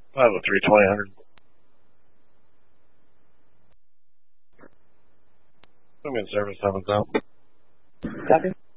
I have a 320-100. I'm in service, 7's out. Copy.